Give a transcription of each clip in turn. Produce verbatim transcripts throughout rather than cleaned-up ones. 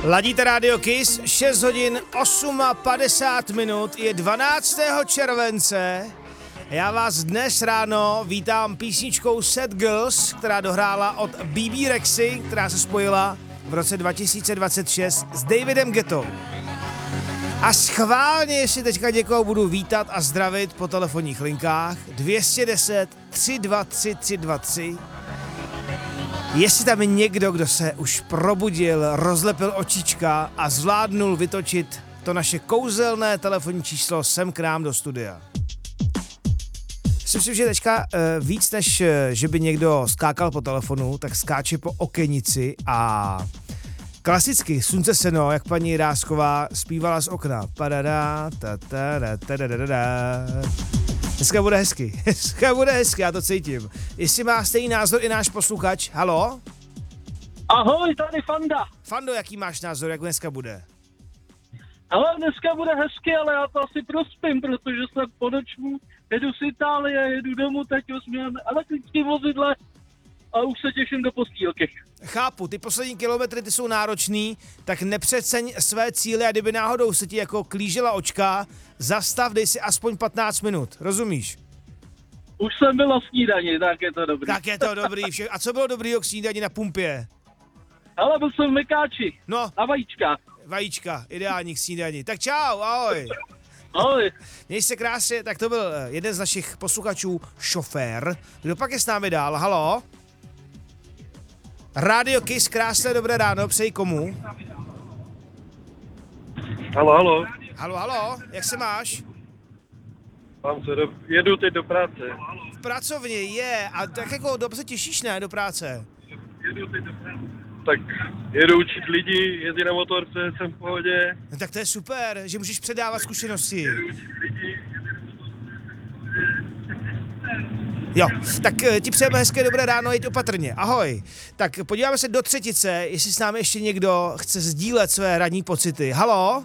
Ladíte Radio Kiss, šest hodin osm a padesát minut, je dvanáctého července. Já vás dnes ráno vítám písničkou Sad Girls, která dohrála od bé bé Rexy, která se spojila v roce dva tisíce dvacet šest s Davidem Guettou. A schválně, jestli teďka někoho budu vítat a zdravit po telefonních linkách, dvě stě deset, tři dva tři, tři dva tři. Jestli tam je někdo, kdo se už probudil, rozlepil očička a zvládnul vytočit to naše kouzelné telefonní číslo sem k nám do studia. Myslím, že teďka uh, víc než, uh, že by někdo skákal po telefonu, tak skáče po okenici a klasicky Slunce seno, jak paní Jirásková zpívala z okna. Padada, ta, ta, ta, ta, ta, ta, ta. Dneska bude hezky, dneska bude hezky, já to cítím. Jestli má stejný názor i náš posluchač, halo? Ahoj, tady Fanda. Fando, jaký máš názor, jak dneska bude? Ale dneska bude hezky, ale já to asi prospím, protože jsem po nočmu jedu z Itálie, jedu domů teď osmím elektrickým vozidle a už se těším do postýlky. Chápu, ty poslední kilometry ty jsou náročný, tak nepřeceň své cíle a kdyby náhodou se ti jako klížela očka, zastav, dej si aspoň patnáct minut, rozumíš? Už jsem byl o snídani, tak je to dobrý. Tak je to dobrý, vše. A co bylo dobrýho k snídani na pumpě? Ale byl jsem v Mekáči, no, na vajíčkách. Vajíčka, ideální k snídani. Tak čau, ahoj. Ahoj. Měj se krásně, tak to byl jeden z našich posluchačů, šofér. Kdo pak je s námi dál, halo? Radio Kiss, krásné dobré ráno, přeji komu? Halo, halo. Halo, halo, jak se máš? Mám se do, jedu teď do práce. V pracovně, je, a tak jako dobře těšíš, ne, do práce? Jedu teď do práce. Tak jedu učit lidi, jezdí na motorce, jsem v pohodě. No, tak to je super, že můžeš předávat zkušenosti. Jedu učit lidi, Jo, tak ti přejeme hezké dobré ráno, jeď opatrně, ahoj. Tak podíváme se do třetice, jestli s námi ještě někdo chce sdílet své ranní pocity. Halo?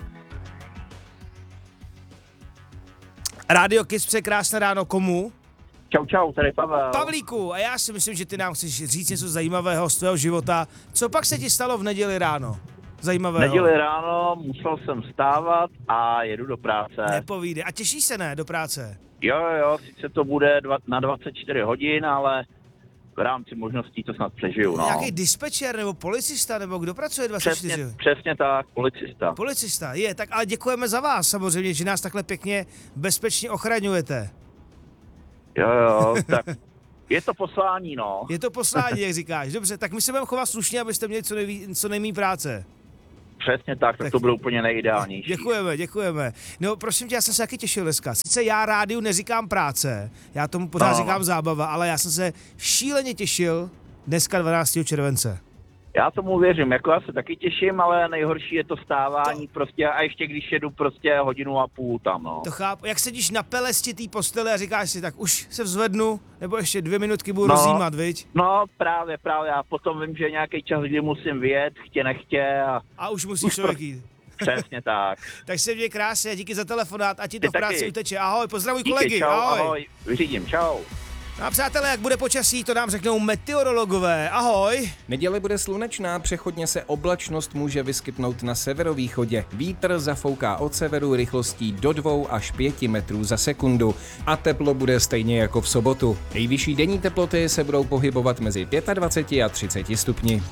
Radio Kiss, přeje krásné ráno, komu? Čau, čau, tady Pavel. Pavlíku, a já si myslím, že ty nám chceš říct něco zajímavého z tvého života. Co pak se ti stalo v neděli ráno? Zajímavého. V neděli ráno musel jsem vstávat a jedu do práce. Nepovídej. A těšíš se, ne, do práce? Jo, jo, sice to bude dva, na dvacet čtyři hodin, ale v rámci možností to snad přežiju, no. Nějaký dispečer nebo policista, nebo kdo pracuje dvacet čtyři? Přesně, přesně tak, policista. Policista, je, tak ale děkujeme za vás samozřejmě, že nás takhle pěkně bezpečně ochraňujete. Jo, jo, tak je to poslání, no. Je to poslání, jak říkáš. Dobře, tak my se budeme chovat slušně, abyste měli co, nejví, co nejméně práce. Přesně tak, tak, tak to bylo úplně nejideálnější. Děkujeme, děkujeme. No prosím tě, já jsem se taky těšil dneska. Sice já rádiu neříkám práce, já tomu pořád no. říkám zábava, ale já jsem se šíleně těšil dneska dvanáctého července. Já tomu věřím, jako já se taky těším, ale nejhorší je to stávání to... prostě a ještě když jedu prostě hodinu a půl tam, no. To chápu, jak sedíš na pelesti té postele a říkáš si, tak už se vzvednu, nebo ještě dvě minutky budu no, rozjímat, viď? No právě, právě, a potom vím, že je nějaký čas, kdy musím vyjet, chtě nechtě a... A už musíš člověk jít. Přesně tak. Tak se měj krásně, díky za telefonát, ať ti to Ty v práci taky. uteče. Ahoj, pozdravuj Díky, kolegy, čau, ahoj. ahoj. Vyřídím, čau. No a přátelé, jak bude počasí, to nám řeknou meteorologové. Ahoj. Neděle bude slunečná, přechodně se oblačnost může vyskytnout na severovýchodě. Vítr zafouká od severu rychlostí do dvou až pěti metrů za sekundu a teplo bude stejně jako v sobotu. Nejvyšší denní teploty se budou pohybovat mezi dvaceti pěti a třiceti stupni.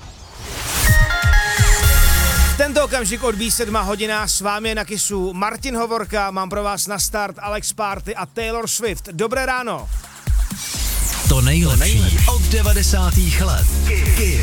Tento okamžik odbíjí sedma hodina, s vámi je na Kissu Martin Hovorka, mám pro vás na start Alex Party a Taylor Swift. Dobré ráno. To nejlepší od devadesátých let.